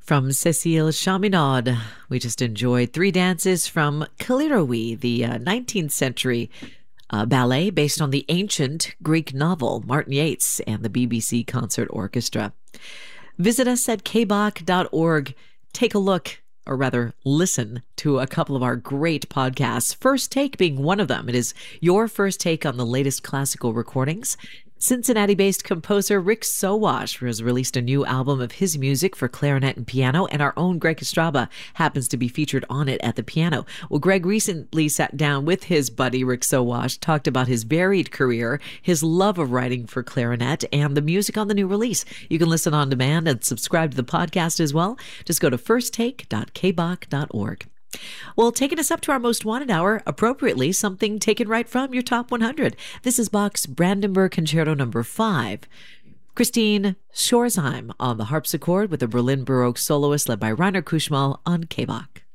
From Cécile Chaminaud, we just enjoyed three dances from Kalirowi, the 19th century ballet based on the ancient Greek novel Martin Yeats and the BBC Concert Orchestra. Visit us at kbach.org. Take a look, or rather listen, to a couple of our great podcasts, First Take being one of them. It is your first take on the latest classical recordings. Cincinnati-based composer Rick Sowash has released a new album of his music for clarinet and piano, and our own Greg Estrada happens to be featured on it at the piano. Well, Greg recently sat down with his buddy Rick Sowash, talked about his varied career, his love of writing for clarinet, and the music on the new release. You can listen on demand and subscribe to the podcast as well. Just go to firsttake.kbach.org. Well, taking us up to our most wanted hour, appropriately, something taken right from your top 100. This is Bach's Brandenburg Concerto No. 5. Christine Schorsheim on the harpsichord with the Berlin Baroque soloist led by Rainer Kuschmal on K-Bach.